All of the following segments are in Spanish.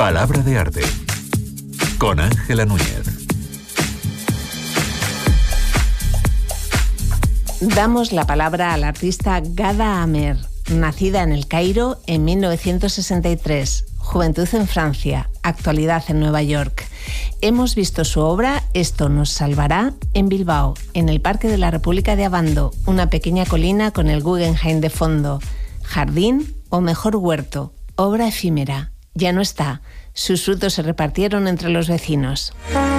Palabra de arte con Ángela Núñez. Damos la palabra a la artista Ghada Amer, nacida en El Cairo en 1963, juventud en Francia, actualidad en Nueva York. Hemos visto su obra Esto nos salvará en Bilbao, en el Parque de la República de Abando, una pequeña colina con el Guggenheim de fondo. Jardín o mejor huerto, obra efímera. Ya no está. Sus frutos se repartieron entre los vecinos.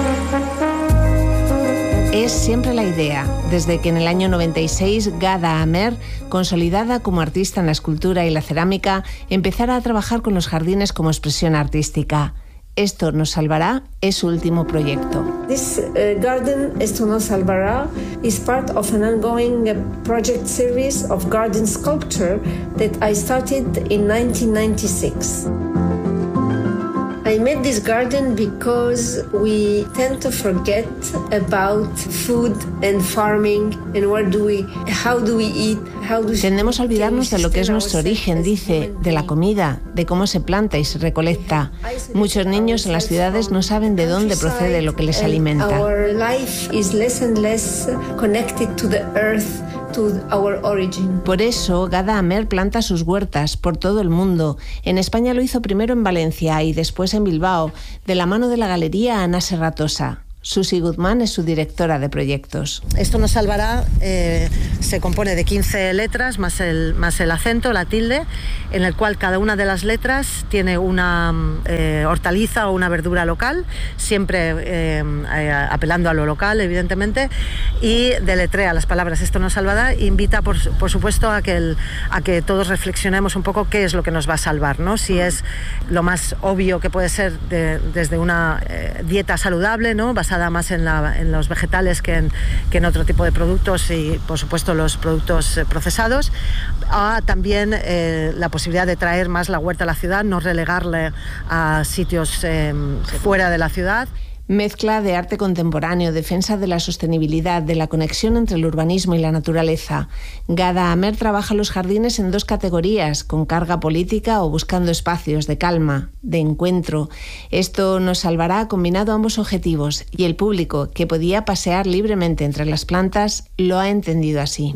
Es siempre la idea, desde que en el año 96 Ghada Amer, consolidada como artista en la escultura y la cerámica, empezara a trabajar con los jardines como expresión artística. Esto nos salvará es su último proyecto. This garden, Esto nos salvará, is part of an ongoing project series of garden sculpture that I started in 1996. I made this garden because we tend to forget about food and farming and how do we eat, Tendemos a olvidarnos de lo que es nuestro origen, dice, de la comida, de cómo se planta y se recolecta. Muchos niños en las ciudades no saben de dónde procede lo que les alimenta. Our life is less and less connected to the earth, to our origin. Por eso, Ghada Amer planta sus huertas por todo el mundo. En España lo hizo primero en Valencia y después en Bilbao, de la mano de la galería Ana Serratosa. Susi Guzmán es su directora de proyectos. Esto nos salvará se compone de 15 letras más el acento, la tilde, en el cual cada una de las letras tiene una hortaliza o una verdura local, siempre apelando a lo local, evidentemente, y deletrea las palabras Esto nos salvará. Invita, por supuesto, a que todos reflexionemos un poco qué es lo que nos va a salvar, ¿no? Si es lo más obvio que puede ser desde una dieta saludable, ¿no? Basada más en los vegetales que en otro tipo de productos y, por supuesto, los productos procesados. También la posibilidad de traer más la huerta a la ciudad, no relegarle a sitios fuera de la ciudad. Mezcla de arte contemporáneo, defensa de la sostenibilidad, de la conexión entre el urbanismo y la naturaleza. Ghada Amer trabaja los jardines en dos categorías, con carga política o buscando espacios de calma, de encuentro. Esto nos salvará combinado ambos objetivos y el público, que podía pasear libremente entre las plantas, lo ha entendido así.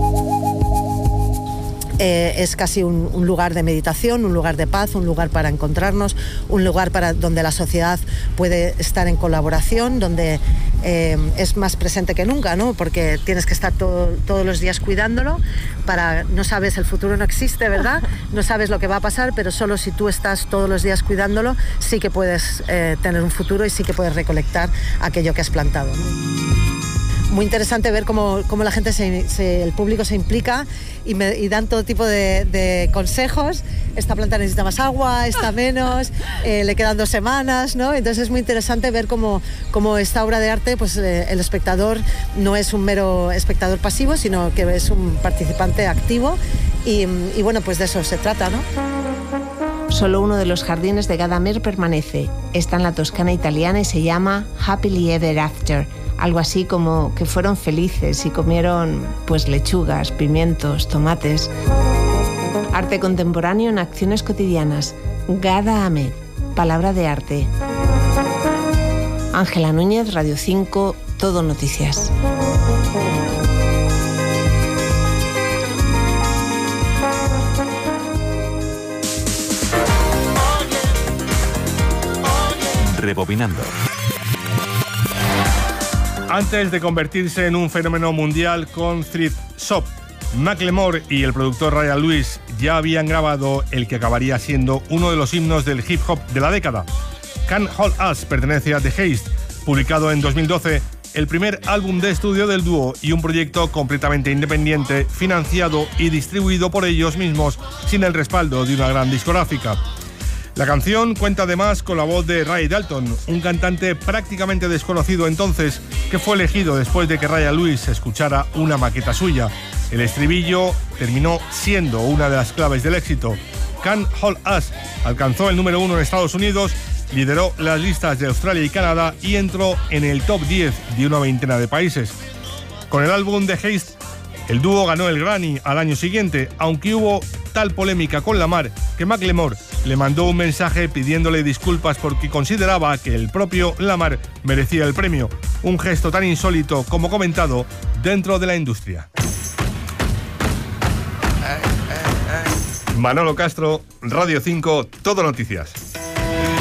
Es casi un lugar de meditación, un lugar de paz, un lugar para encontrarnos, un lugar donde la sociedad puede estar en colaboración, donde es más presente que nunca, ¿no? Porque tienes que estar todos los días cuidándolo. No sabes, el futuro no existe, ¿verdad? No sabes lo que va a pasar, pero solo si tú estás todos los días cuidándolo, sí que puedes tener un futuro y sí que puedes recolectar aquello que has plantado, ¿no? Muy interesante ver cómo la gente, el público se implica y dan todo tipo de consejos. Esta planta necesita más agua, esta menos, le quedan 2 semanas, ¿no? Entonces es muy interesante ver cómo esta obra de arte, pues el espectador no es un mero espectador pasivo, sino que es un participante activo y bueno, pues de eso se trata, ¿no? Solo uno de los jardines de Ghada Amer permanece. Está en la Toscana italiana y se llama Happily Ever After. Algo así como que fueron felices y comieron pues lechugas, pimientos, tomates. Arte contemporáneo en acciones cotidianas. Ghada Amer, palabra de arte. Ángela Núñez, Radio 5, Todo Noticias. Rebobinando. Antes de convertirse en un fenómeno mundial con Thrift Shop, Macklemore y el productor Ryan Lewis ya habían grabado el que acabaría siendo uno de los himnos del hip hop de la década. Can't Hold Us pertenece a The Haste, publicado en 2012, el primer álbum de estudio del dúo y un proyecto completamente independiente, financiado y distribuido por ellos mismos sin el respaldo de una gran discográfica. La canción cuenta además con la voz de Ray Dalton, un cantante prácticamente desconocido entonces, que fue elegido después de que Ryan Lewis escuchara una maqueta suya. El estribillo terminó siendo una de las claves del éxito. Can't Hold Us alcanzó el número 1 en Estados Unidos, lideró las listas de Australia y Canadá y entró en el top 10 de una veintena de países. Con el álbum The Haste, el dúo ganó el Grammy al año siguiente, aunque hubo tal polémica con Lamar que Macklemore le mandó un mensaje pidiéndole disculpas porque consideraba que el propio Lamar merecía el premio. Un gesto tan insólito como comentado dentro de la industria. Manolo Castro, Radio 5, Todo Noticias.